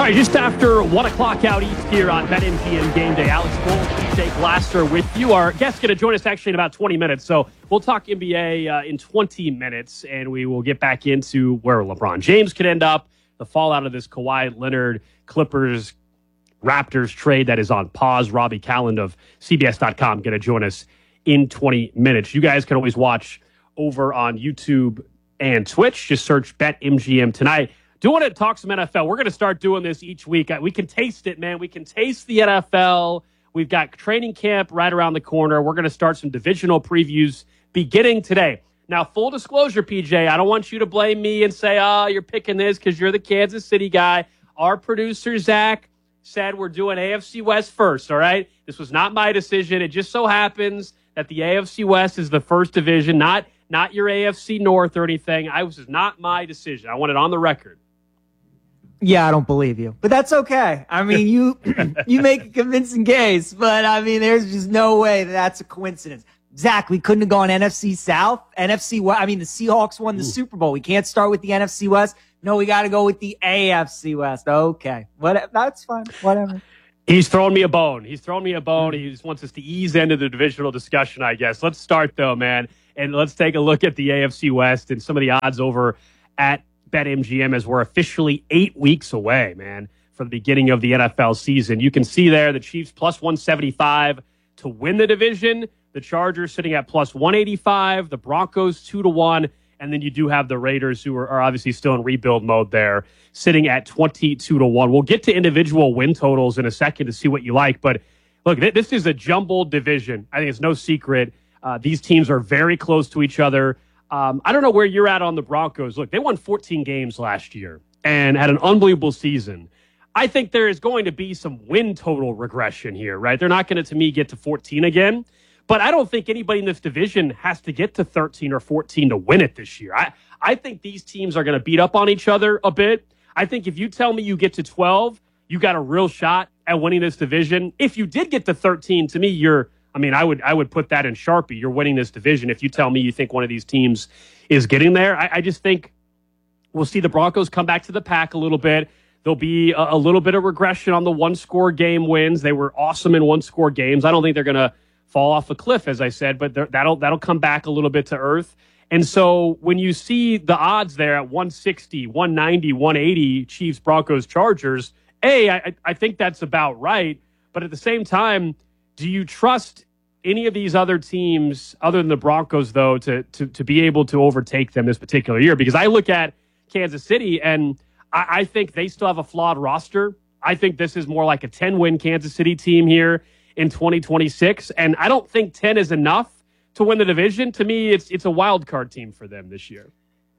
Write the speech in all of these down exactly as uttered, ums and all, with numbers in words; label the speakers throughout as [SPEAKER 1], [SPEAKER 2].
[SPEAKER 1] right, just after one o'clock out east here on BetMGM Game Day. Alex Bull, Jake Laster with you. Our guest's going to join us actually in about twenty minutes. So we'll talk N B A uh, in twenty minutes, and we will get back into where LeBron James could end up, the fallout of this Kawhi Leonard Clippers Raptors trade that is on pause. Robbie Calland of C B S dot com going to join us in twenty minutes. You guys can always watch over on YouTube and Twitch. Just search BetMGM tonight. Do want to talk some N F L. We're going to start doing this each week. We can taste it, man. We can taste the N F L. We've got training camp right around the corner. We're going to start some divisional previews beginning today. Now, full disclosure, P J, I don't want you to blame me and say, oh, you're picking this because you're the Kansas City guy. Our producer, Zach, said we're doing A F C West first, all right? This was not my decision. It just so happens that the A F C West is the first division, not, not your A F C North or anything. I, this was not my decision. I want it on the record.
[SPEAKER 2] Yeah, I don't believe you, but that's okay. I mean, you you make a convincing case, but I mean, there's just no way that that's a coincidence. Zach, we couldn't have gone N F C South, N F C West. I mean, the Seahawks won the Ooh. Super Bowl. We can't start with the N F C West. No, we got to go with the A F C West. Okay, what? That's fine. Whatever.
[SPEAKER 1] He's throwing me a bone. He's throwing me a bone. He just wants us to ease into the divisional discussion, I guess. Let's start though, man, and let's take a look at the A F C West and some of the odds over at BetMGM as we're officially eight weeks away, man, from the beginning of the N F L season. You can see there the Chiefs plus one seventy-five to win the division. The Chargers sitting at plus one eighty-five. The Broncos two to one. And then you do have the Raiders, who are, are obviously still in rebuild mode there, sitting at twenty-two to one. We'll get to individual win totals in a second to see what you like. But look, th- this is a jumbled division. I think it's no secret. Uh, these teams are very close to each other. Um, I don't know where you're at on the Broncos. Look, they won fourteen games last year and had an unbelievable season. I think there is going to be some win total regression here, right? They're not going to, to me, get to fourteen again. But I don't think anybody in this division has to get to thirteen or fourteen to win it this year. I, I think these teams are going to beat up on each other a bit. I think if you tell me you get to twelve, you got a real shot at winning this division. If you did get to thirteen, to me, you're I mean, I would I would put that in Sharpie. You're winning this division if you tell me you think one of these teams is getting there. I, I just think we'll see the Broncos come back to the pack a little bit. There'll be a, a little bit of regression on the one-score game wins. They were awesome in one-score games. I don't think they're going to fall off a cliff, as I said, but that'll that'll come back a little bit to earth. And so when you see the odds there at one sixty, one ninety, one eighty, Chiefs, Broncos, Chargers, A, I, I think that's about right. But at the same time, do you trust any of these other teams, other than the Broncos, though, to, to, to be able to overtake them this particular year? Because I look at Kansas City, and I, I think they still have a flawed roster. I think this is more like a ten-win Kansas City team here in twenty twenty-six, and I don't think ten is enough to win the division. To me, it's it's a wild card team for them this year.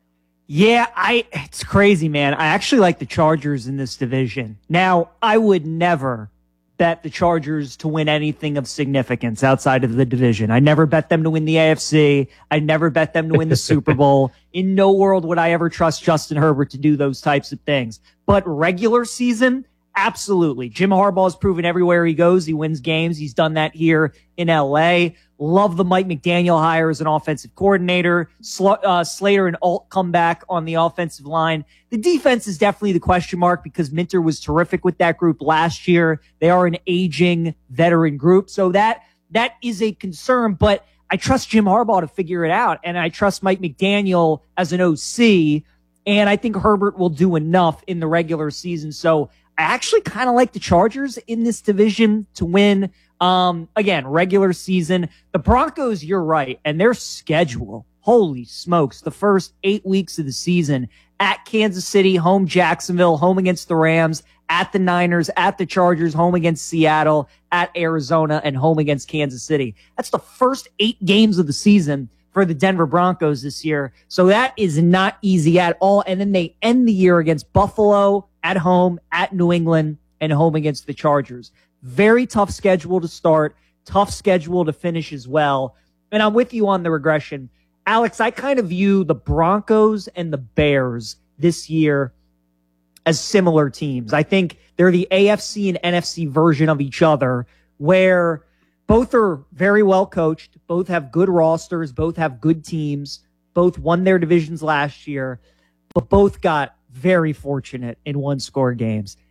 [SPEAKER 2] Yeah, I it's crazy, man. I actually like the Chargers in this division. Now, I would never bet the Chargers to win anything of significance outside of the division. I never bet them to win the A F C. I never bet them to win the Super Bowl. In no world would I ever trust Justin Herbert to do those types of things. But regular season, absolutely. Jim Harbaugh has proven everywhere he goes, he wins games. He's done that here in L A. Love the Mike McDaniel hire as an offensive coordinator. Sl- uh, Slater and Alt come back on the offensive line. The defense is definitely the question mark because Minter was terrific with that group last year. They are an aging veteran group. So that that is a concern, but I trust Jim Harbaugh to figure it out, and I trust Mike McDaniel as an O C, and I think Herbert will do enough in the regular season. So I actually kind of like the Chargers in this division to win. Um, again, regular season. The Broncos, you're right, and their schedule, holy smokes, the first eight weeks of the season at Kansas City, home Jacksonville, home against the Rams, at the Niners, at the Chargers, home against Seattle, at Arizona, and home against Kansas City. That's the first eight games of the season for the Denver Broncos this year. So that is not easy at all. And then they end the year against Buffalo, at home, at New England, and home against the Chargers. Very tough schedule to start, tough schedule to finish as well. And I'm with you on the regression. Alex, I kind of view the Broncos and the Bears this year as similar teams. I think they're the A F C and N F C version of each other, where both are very well coached, both have good rosters, both have good teams, both won their divisions last year, but both got very fortunate in one-score games.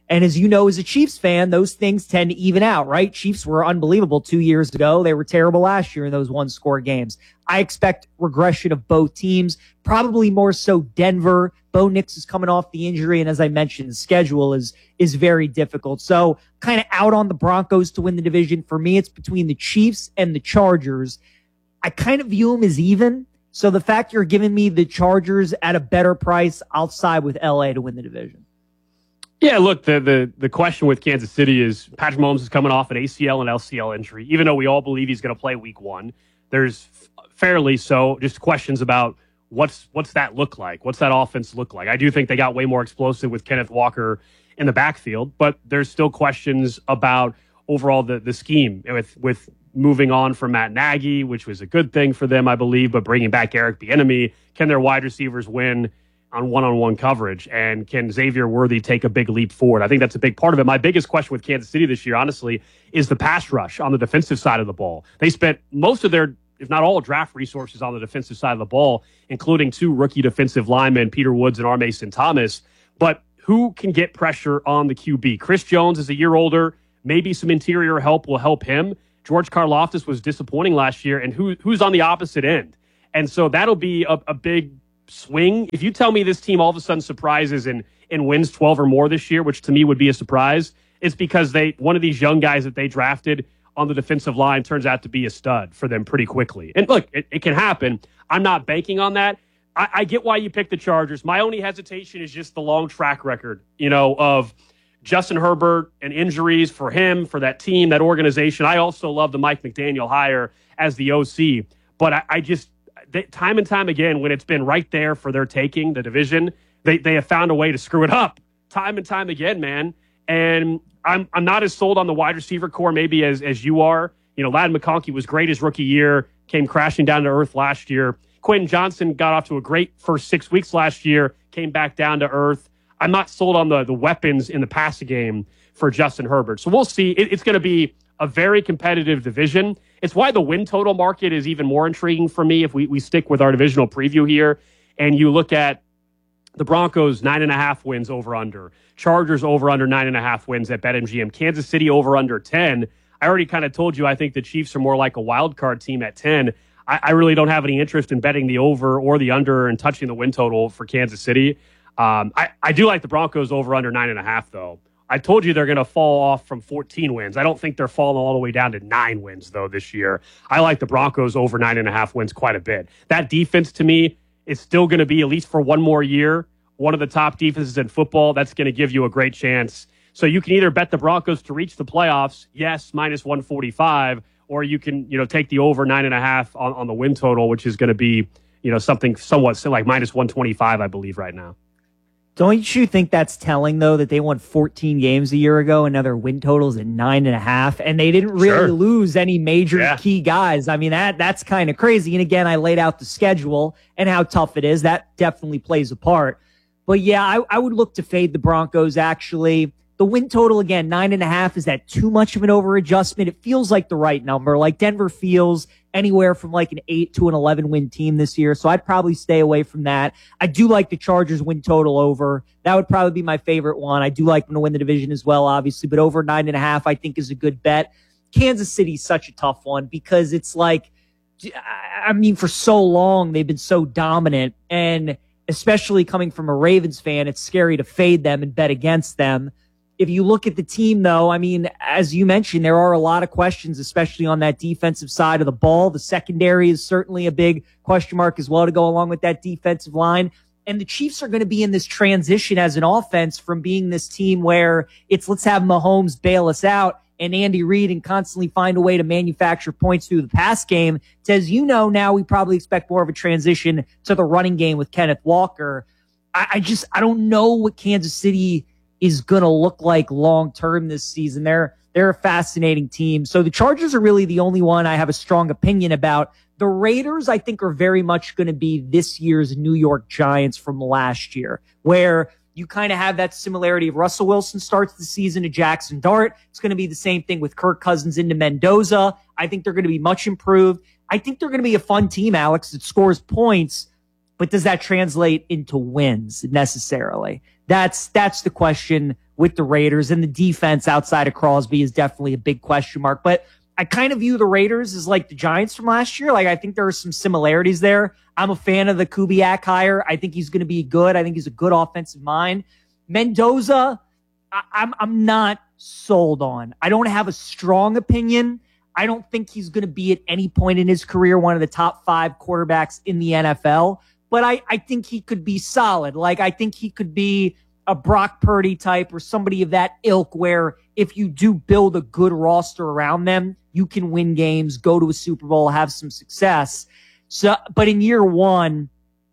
[SPEAKER 2] And as you know, as a Chiefs fan, those things tend to even out, right? Chiefs were unbelievable two years ago. They were terrible last year in those one-score games. I expect regression of both teams, probably more so Denver. Bo Nix is coming off the injury, and as I mentioned, the schedule is is very difficult. So kind of out on the Broncos to win the division. For me, it's between the Chiefs and the Chargers. I kind of view them as even. So the fact you're giving me the Chargers at a better price, I'll side with L A to win the division.
[SPEAKER 1] Yeah, look, the, the the question with Kansas City is Patrick Mahomes is coming off an A C L and L C L injury. Even though we all believe he's going to play week one, there's fairly so just questions about what's what's that look like? What's that offense look like? I do think they got way more explosive with Kenneth Walker in the backfield, but there's still questions about overall the, the scheme with, with moving on from Matt Nagy, which was a good thing for them, I believe, but bringing back Eric Bieniemy. Can their wide receivers win on one-on-one coverage, and can Xavier Worthy take a big leap forward? I think that's a big part of it. My biggest question with Kansas City this year, honestly, is the pass rush on the defensive side of the ball. They spent most of their, if not all, draft resources on the defensive side of the ball, including two rookie defensive linemen, Peter Woods and R. Mason Thomas. But who can get pressure on the Q B? Chris Jones is a year older. Maybe some interior help will help him. George Karlaftis was disappointing last year, and who who's on the opposite end? And so that'll be a, a big swing. If you tell me this team all of a sudden surprises and, and wins twelve or more this year, which to me would be a surprise, it's because they one of these young guys that they drafted on the defensive line turns out to be a stud for them pretty quickly. And look, it, it can happen. I'm not banking on that. I, I get why you picked the Chargers. My only hesitation is just the long track record, you know, of Justin Herbert and injuries for him, for that team, that organization. I also love the Mike McDaniel hire as the O C, but I, I just, they, time and time again, when it's been right there for their taking, the division, they, they have found a way to screw it up time and time again, man. And I'm I'm not as sold on the wide receiver core maybe as, as you are. You know, Ladd McConkey was great his rookie year, came crashing down to earth last year. Quentin Johnson got off to a great first six weeks last year, came back down to earth. I'm not sold on the, the weapons in the passing game for Justin Herbert. So we'll see. It, it's going to be a very competitive division. It's why the win total market is even more intriguing for me if we, we stick with our divisional preview here. And you look at the Broncos, nine and a half wins over under. Chargers over under nine and a half wins at BetMGM. Kansas City over under ten. I already kind of told you I think the Chiefs are more like a wild card team at ten. I, I really don't have any interest in betting the over or the under and touching the win total for Kansas City. Um, I, I do like the Broncos over under nine and a half, though. I told you they're going to fall off from fourteen wins. I don't think they're falling all the way down to nine wins, though, this year. I like the Broncos over nine and a half wins quite a bit. That defense, to me, is still going to be, at least for one more year, one of the top defenses in football. That's going to give you a great chance. So you can either bet the Broncos to reach the playoffs, yes, minus one forty-five, or you can, you know, take the over nine and a half on, on the win total, which is going to be, you know, something somewhat like minus one twenty-five, I believe, right now.
[SPEAKER 2] Don't you think that's telling, though, that they won fourteen games a year ago and now their win totals at nine and a half, and they didn't really
[SPEAKER 1] Sure.
[SPEAKER 2] lose any major
[SPEAKER 1] Yeah.
[SPEAKER 2] key guys? I mean, that that's kind of crazy. And again, I laid out the schedule and how tough it is. That definitely plays a part. But yeah, I, I would look to fade the Broncos, actually. The win total, again, nine and a half. Is that too much of an over adjustment? It feels like the right number. Like Denver feels anywhere from like an eight to an eleven win team this year. So I'd probably stay away from that. I do like the Chargers win total over. That would probably be my favorite one. I do like them to win the division as well, obviously, but over nine and a half, I think is a good bet. Kansas City's such a tough one because it's like, I mean, for so long, they've been so dominant, and especially coming from a Ravens fan, it's scary to fade them and bet against them. If you look at the team, though, I mean, as you mentioned, there are a lot of questions, especially on that defensive side of the ball. The secondary is certainly a big question mark as well to go along with that defensive line. And the Chiefs are going to be in this transition as an offense from being this team where it's let's have Mahomes bail us out and Andy Reid and constantly find a way to manufacture points through the pass game to, as you know, now we probably expect more of a transition to the running game with Kenneth Walker. I, I just, I don't know what Kansas City is going to look like long-term this season. They're, they're a fascinating team. So the Chargers are really the only one I have a strong opinion about. The Raiders, I think, are very much going to be this year's New York Giants from last year, where you kind of have that similarity of Russell Wilson starts the season to Jackson Dart. It's going to be the same thing with Kirk Cousins into Mendoza. I think they're going to be much improved. I think they're going to be a fun team, Alex, that scores points, but does that translate into wins necessarily? That's that's the question with the Raiders, and the defense outside of Crosby is definitely a big question mark. But I kind of view the Raiders as like the Giants from last year. Like, I think there are some similarities there. I'm a fan of the Kubiak hire. I think he's going to be good. I think he's a good offensive mind. Mendoza, I- I'm I'm not sold on. I don't have a strong opinion. I don't think he's going to be at any point in his career one of the top five quarterbacks in the N F L. But I, I think he could be solid. Like, I think he could be a Brock Purdy type or somebody of that ilk where if you do build a good roster around them, you can win games, go to a Super Bowl, have some success. So, but in year one,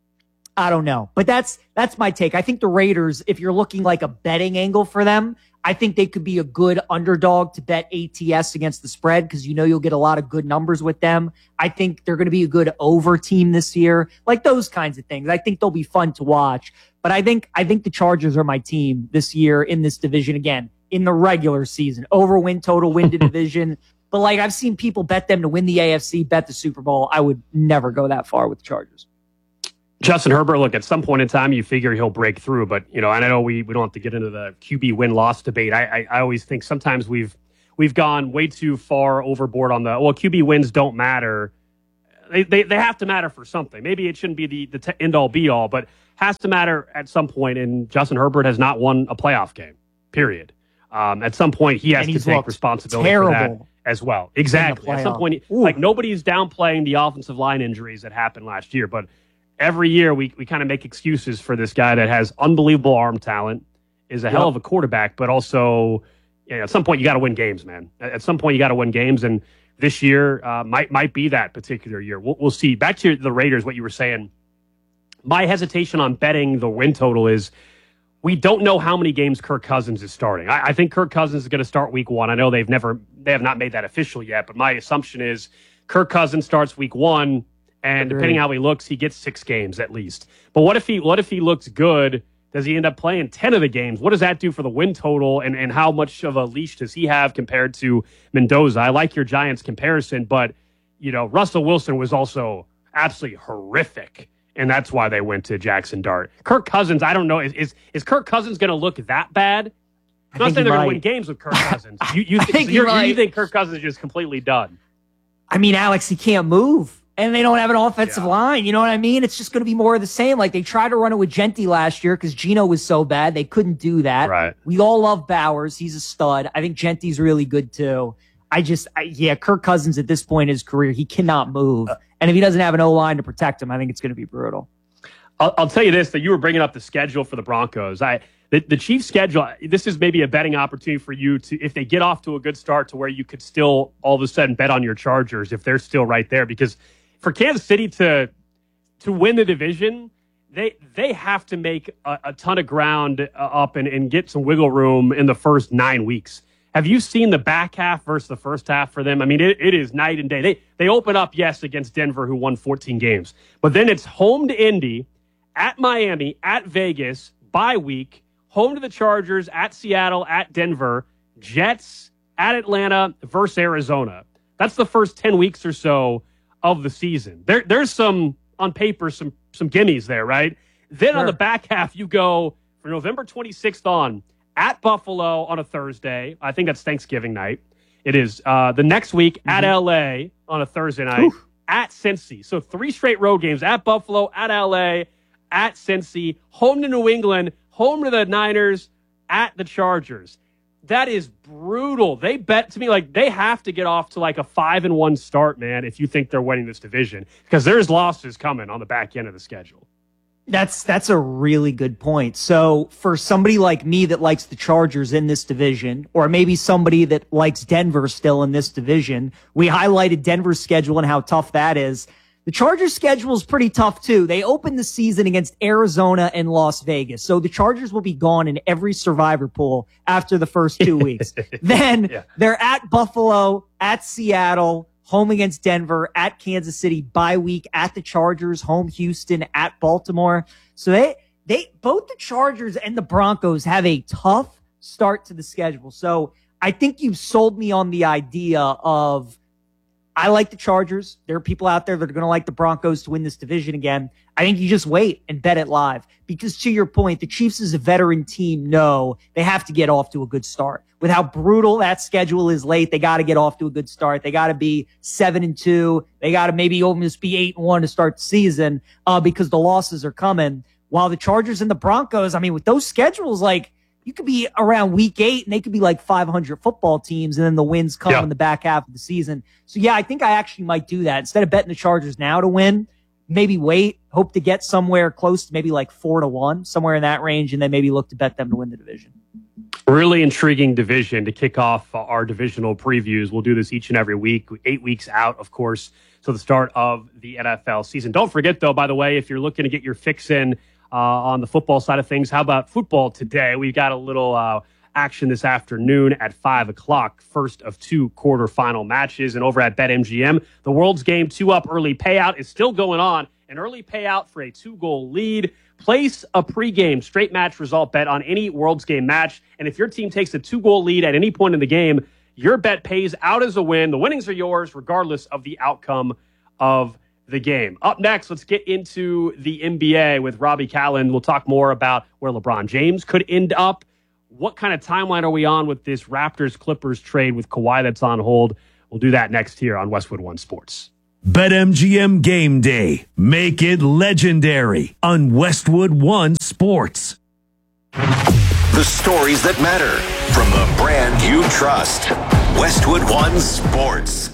[SPEAKER 2] I don't know. But that's that's my take. I think the Raiders, if you're looking like a betting angle for them, I think they could be a good underdog to bet A T S against the spread because you know you'll get a lot of good numbers with them. I think they're going to be a good over team this year, like those kinds of things. I think they'll be fun to watch. But I think I think the Chargers are my team this year in this division again in the regular season. Over win total, win the division. But like I've seen people bet them to win the A F C, bet the Super Bowl. I would never go that far with the Chargers.
[SPEAKER 1] Justin Herbert, look, at some point in time, you figure he'll break through. But, you know, and I know we, we don't have to get into the Q B win-loss debate. I, I I always think sometimes we've we've gone way too far overboard on the, well, Q B wins don't matter. They they, they have to matter for something. Maybe it shouldn't be the, the t- end-all, be-all, but has to matter at some point. And Justin Herbert has not won a playoff game, period. Um, at some point, he has
[SPEAKER 2] And
[SPEAKER 1] to take responsibility
[SPEAKER 2] terrible
[SPEAKER 1] for that as well. Exactly. At some point,
[SPEAKER 2] Ooh.
[SPEAKER 1] like nobody's downplaying the offensive line injuries that happened last year, but every year we, we kind of make excuses for this guy that has unbelievable arm talent, is a hell
[SPEAKER 2] Yep.
[SPEAKER 1] of a quarterback, but also, you know, at some point you got to win games, man. At, at some point you got to win games, and this year uh, might might be that particular year. We'll, we'll see. Back to the Raiders, what you were saying. My hesitation on betting the win total is we don't know how many games Kirk Cousins is starting. I, I think Kirk Cousins is going to start week one. I know they've never they have not made that official yet, but my assumption is Kirk Cousins starts week one. And depending how he looks, he gets six games at least. But what if he what if he looks good? Does he end up playing ten of the games? What does that do for the win total? And, and how much of a leash does he have compared to Mendoza? I like your Giants comparison, but you know, Russell Wilson was also absolutely horrific. And that's why they went to Jackson Dart. Kirk Cousins, I don't know. Is is, is Kirk Cousins going to look that bad? I'm not saying they're going to win games with Kirk Cousins. You, you, th-
[SPEAKER 2] think
[SPEAKER 1] you're,
[SPEAKER 2] you're right.
[SPEAKER 1] you think Kirk Cousins is just completely done?
[SPEAKER 2] I mean, Alex, he can't move. And they don't have an offensive
[SPEAKER 1] Yeah.
[SPEAKER 2] line. You know what I mean? It's just going to be more of the same. Like they tried to run it with Genti last year because Geno was so bad. They couldn't do that.
[SPEAKER 1] Right.
[SPEAKER 2] We all love Bowers. He's a stud. I think Genti's really good too. I just, I, yeah, Kirk Cousins at this point in his career, he cannot move. And if he doesn't have an O-line to protect him, I think it's going to be brutal.
[SPEAKER 1] I'll, I'll tell you this, that you were bringing up the schedule for the Broncos. I the, the Chiefs' schedule, this is maybe a betting opportunity for you to, if they get off to a good start to where you could still all of a sudden bet on your Chargers if they're still right there. Because for Kansas City to to win the division, they they have to make a, a ton of ground uh, up and, and get some wiggle room in the first nine weeks. Have you seen the back half versus the first half for them? I mean, it, it is night and day. They they open up, yes, against Denver, who won fourteen games. But then it's home to Indy, at Miami, at Vegas, bye week, home to the Chargers, at Seattle, at Denver, Jets, at Atlanta, versus Arizona. That's the first ten weeks or so of the season. There, there's some, on paper, some some gimmies there, right? Then
[SPEAKER 2] Sure.
[SPEAKER 1] on the back half, you go for November twenty-sixth on, at Buffalo on a Thursday. I think that's Thanksgiving night. It is. Uh, the next week, mm-hmm. at L A on a Thursday night, Oof. At Cincy. So three straight road games, at Buffalo, at L A, at Cincy, home to New England, home to the Niners, at the Chargers. That is brutal. They bet to me like they have to get off to like a five and one start, man, if you think they're winning this division, because there's losses coming on the back end of the schedule.
[SPEAKER 2] That's that's a really good point. So for somebody like me that likes the Chargers in this division, or maybe somebody that likes Denver still in this division, we highlighted Denver's schedule and how tough that is. The Chargers' schedule is pretty tough, too. They open the season against Arizona and Las Vegas. So the Chargers will be gone in every survivor pool after the first two weeks. Then yeah. they're at Buffalo, at Seattle, home against Denver, at Kansas City, bye week, at the Chargers, home Houston, at Baltimore. So they, they, both the Chargers and the Broncos have a tough start to the schedule. So I think you've sold me on the idea of I like the Chargers. There are people out there that are going to like the Broncos to win this division again. I think you just wait and bet it live because to your point, the Chiefs as a veteran team know they have to get off to a good start. With how brutal that schedule is late, they got to get off to a good start. They got to be seven and two. They got to maybe almost be eight and one to start the season, uh, because the losses are coming. While the Chargers and the Broncos, I mean, with those schedules, like, you could be around week eight and they could be like five hundred football teams and then the wins come yeah. in the back half of the season. So yeah, I think I actually might do that. Instead of betting the Chargers now to win, maybe wait, hope to get somewhere close to maybe like four to one, somewhere in that range, and then maybe look to bet them to win the division.
[SPEAKER 1] Really intriguing division to kick off our divisional previews. We'll do this each and every week, eight weeks out, of course, to the start of the N F L season. Don't forget, though, by the way, if you're looking to get your fix in Uh, on the football side of things, how about football today? We've got a little uh, action this afternoon at five o'clock, first of two quarterfinal matches. And over at BetMGM, the World's Game two Up early payout is still going on. An early payout for a two-goal lead. Place a pregame straight match result bet on any World's Game match. And if your team takes a two-goal lead at any point in the game, your bet pays out as a win. The winnings are yours regardless of the outcome of the game. Up next, let's get into the N B A with Robbie Callan. We'll talk more about where LeBron James could end up. What kind of timeline are we on with this Raptors-Clippers trade with Kawhi that's on hold? We'll do that next here on Westwood One Sports.
[SPEAKER 3] BetMGM Game Day. Make it legendary on Westwood One Sports.
[SPEAKER 4] The stories that matter from the brand you trust. Westwood One Sports.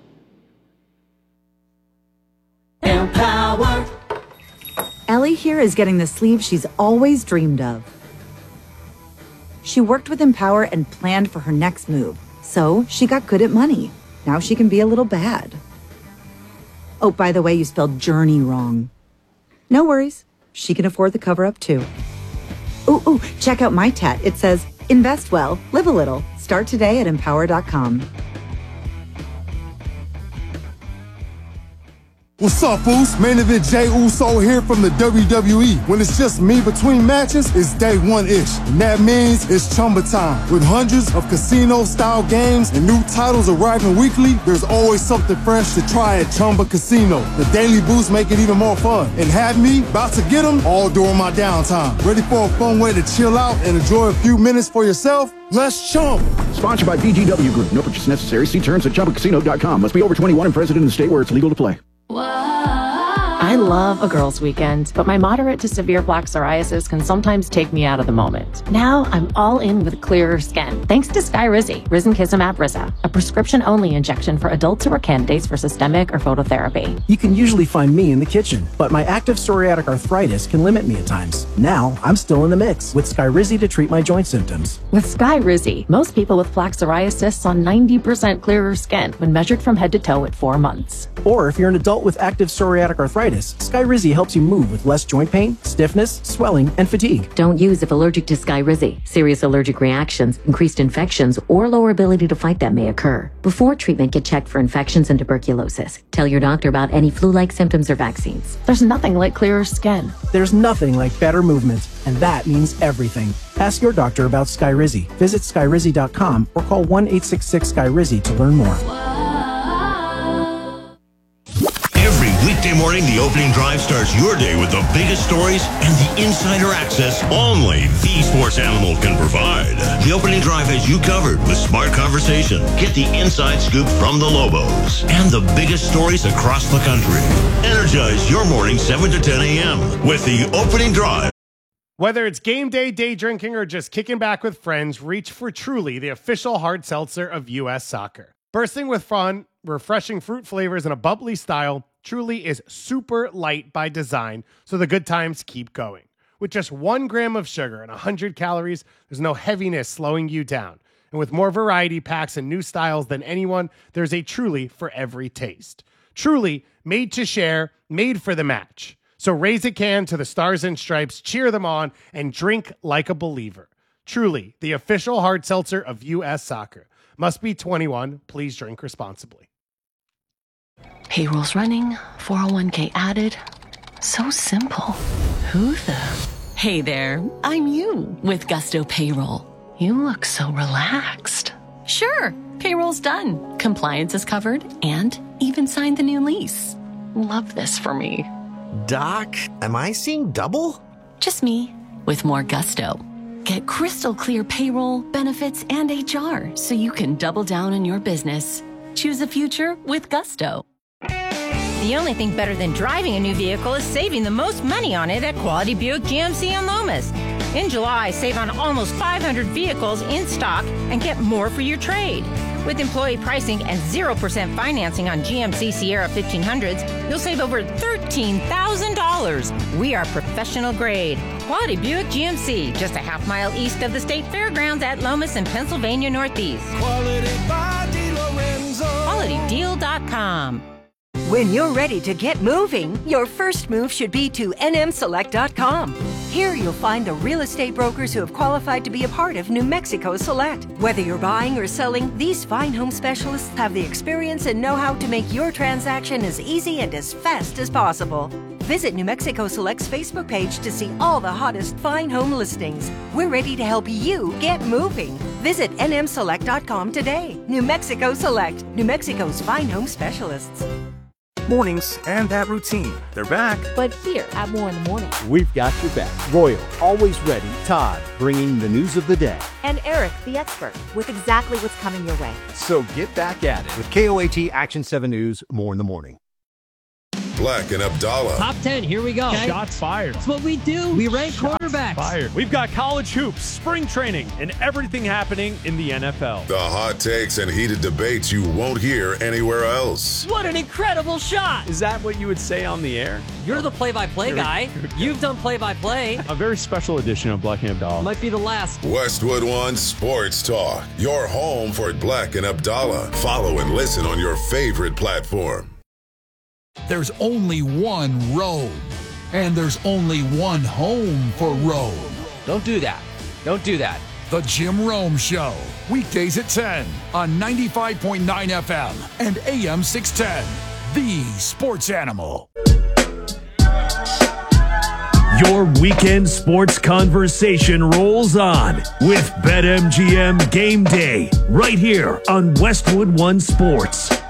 [SPEAKER 5] Empower. Ellie here is getting the sleeve she's always dreamed of. She worked with Empower and planned for her next move, so she got good at money. Now she can be a little bad. Oh, by the way, you spelled journey wrong. No worries. She can afford the cover-up too. Ooh, ooh, check out my tat. It says, invest well, live a little. Start today at empower dot com.
[SPEAKER 6] What's up, Foos? Main event Jey Uso here from the W W E. When it's just me between matches, it's day one-ish. And that means it's Chumba time. With hundreds of casino-style games and new titles arriving weekly, there's always something fresh to try at Chumba Casino. The daily boosts make it even more fun. And have me about to get them all during my downtime. Ready for a fun way to chill out and enjoy a few minutes for yourself? Let's chump.
[SPEAKER 7] Sponsored by B G W Group. No purchase necessary. See terms at chumba casino dot com. Must be over twenty-one and present in the state where it's legal to play.
[SPEAKER 8] I love a girls' weekend, but my moderate to severe plaque psoriasis can sometimes take me out of the moment. Now I'm all in with clearer skin, thanks to Skyrizi, Risankizumab Riza, a prescription-only injection for adults who are candidates for systemic or phototherapy.
[SPEAKER 9] You can usually find me in the kitchen, but my active psoriatic arthritis can limit me at times. Now I'm still in the mix with Skyrizi to treat my joint symptoms.
[SPEAKER 8] With Skyrizi, most people with plaque psoriasis saw ninety percent clearer skin when measured from head to toe at four months.
[SPEAKER 9] Or if you're an adult with active psoriatic arthritis, Skyrizi helps you move with less joint pain, stiffness, swelling, and fatigue.
[SPEAKER 10] Don't use if allergic to Skyrizi. Serious allergic reactions, increased infections, or lower ability to fight them may occur. Before treatment, get checked for infections and tuberculosis. Tell your doctor about any flu-like symptoms or vaccines.
[SPEAKER 8] There's nothing like clearer skin.
[SPEAKER 9] There's nothing like better movement, and that means everything. Ask your doctor about Skyrizi. Visit Skyrizi dot com or call one eight six six Skyrizi to learn more.
[SPEAKER 11] Weekday morning, the opening drive starts your day with the biggest stories and the insider access only the sports animal can provide. The opening drive has you covered with smart conversation. Get the inside scoop from the Lobos and the biggest stories across the country. Energize your morning seven to ten a.m. with the opening drive.
[SPEAKER 12] Whether it's game day, day drinking, or just kicking back with friends, reach for Truly, the official hard seltzer of U S Soccer. Bursting with fun, refreshing fruit flavors, and a bubbly style, Truly is super light by design, so the good times keep going. With just one gram of sugar and one hundred calories, there's no heaviness slowing you down. And with more variety packs and new styles than anyone, there's a Truly for every taste. Truly, made to share, made for the match. So raise a can to the Stars and Stripes, cheer them on, and drink like a believer. Truly, the official hard seltzer of U S Soccer. Must be twenty-one. Please drink responsibly.
[SPEAKER 8] Payroll's running, four oh one k added. So simple. Who the?
[SPEAKER 13] Hey there, I'm you with Gusto Payroll.
[SPEAKER 8] You look so relaxed.
[SPEAKER 13] Sure, payroll's done. Compliance is covered, and even signed the new lease. Love this for me.
[SPEAKER 14] Doc, am I seeing double?
[SPEAKER 13] Just me, with more gusto. Get crystal clear payroll, benefits, and H R so you can double down on your business. Choose a future with gusto.
[SPEAKER 15] The only thing better than driving a new vehicle is saving the most money on it at Quality Buick G M C in Lomas. In July, save on almost five hundred vehicles in stock and get more for your trade. With employee pricing and zero percent financing on G M C Sierra fifteen hundreds, you'll save over thirteen thousand dollars. We are professional grade. Quality Buick G M C, just a half mile east of the State Fairgrounds at Lomas and Pennsylvania Northeast.
[SPEAKER 16] Quality by DeLorenzo.
[SPEAKER 15] quality deal dot com.
[SPEAKER 17] When you're ready to get moving, your first move should be to N M select dot com. Here you'll find the real estate brokers who have qualified to be a part of New Mexico Select. Whether you're buying or selling, these fine home specialists have the experience and know-how to make your transaction as easy and as fast as possible. Visit New Mexico Select's Facebook page to see all the hottest fine home listings. We're ready to help you get moving. Visit N M select dot com today. New Mexico Select, New Mexico's fine home specialists.
[SPEAKER 18] Mornings and that routine. They're back.
[SPEAKER 19] But here at More in the Morning,
[SPEAKER 20] we've got your back. Royal, always ready. Todd, bringing the news of the day.
[SPEAKER 21] And Eric, the expert, with exactly what's coming your way.
[SPEAKER 20] So get back at it with K O A T Action seven News, More in the Morning.
[SPEAKER 4] Black and Abdallah.
[SPEAKER 22] Top ten, here we go.
[SPEAKER 23] Okay. Shots fired.
[SPEAKER 22] That's what we do. We rank
[SPEAKER 23] Shots
[SPEAKER 22] quarterbacks.
[SPEAKER 23] Fired. We've got college hoops, spring training, and everything happening in the N F L.
[SPEAKER 4] The hot takes and heated debates you won't hear anywhere else.
[SPEAKER 22] What an incredible shot.
[SPEAKER 23] Is that what you would say on the air?
[SPEAKER 22] You're the play-by-play guy. You've done play-by-play.
[SPEAKER 23] A very special edition of Black and Abdallah.
[SPEAKER 22] Might be the last.
[SPEAKER 4] Westwood One Sports Talk. Your home for Black and Abdallah. Follow and listen on your favorite platform.
[SPEAKER 24] There's only one road, and there's only one home for Rome.
[SPEAKER 22] Don't do that. Don't do that.
[SPEAKER 24] The Jim Rome Show, weekdays at ten on ninety-five point nine F M and A M six ten, the sports animal.
[SPEAKER 3] Your weekend sports conversation rolls on with BetMGM Game Day right here on Westwood One Sports.